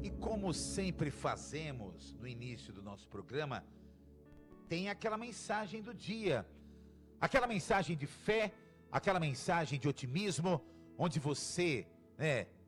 E como sempre fazemos no início do nosso programa, tem aquela mensagem do dia, aquela mensagem de fé, aquela mensagem de otimismo, onde você,